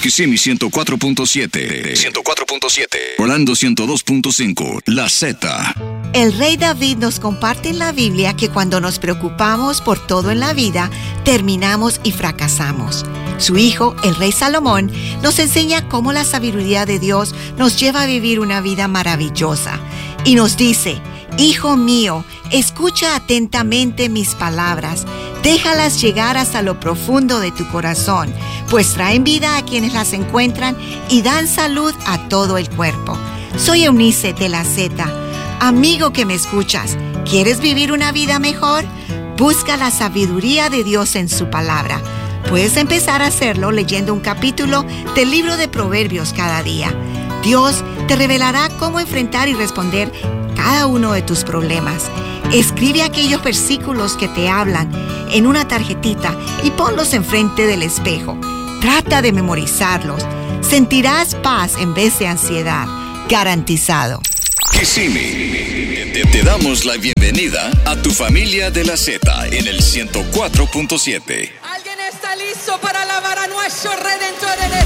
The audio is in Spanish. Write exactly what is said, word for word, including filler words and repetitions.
Kissimmee ciento cuatro punto siete, ciento cuatro punto siete, Orlando ciento dos punto cinco, La Z. El rey David nos comparte en la Biblia que cuando nos preocupamos por todo en la vida, terminamos y fracasamos. Su hijo, el rey Salomón, nos enseña cómo la sabiduría de Dios nos lleva a vivir una vida maravillosa. Y nos dice: Hijo mío, escucha atentamente mis palabras. Déjalas llegar hasta lo profundo de tu corazón, pues traen vida a quienes las encuentran y dan salud a todo el cuerpo. Soy Eunice de La Z. Amigo que me escuchas, ¿quieres vivir una vida mejor? Busca la sabiduría de Dios en su palabra. Puedes empezar a hacerlo leyendo un capítulo del libro de Proverbios cada día. Dios te revelará cómo enfrentar y responder cada uno de tus problemas. Escribe aquellos versículos que te hablan en una tarjetita y ponlos enfrente del espejo. Trata de memorizarlos. Sentirás paz en vez de ansiedad. Garantizado. Kissimmee, te, te damos la bienvenida a tu familia de La Z en el ciento cuatro punto siete. ¿Alguien está listo para alabar a nuestro Redentor?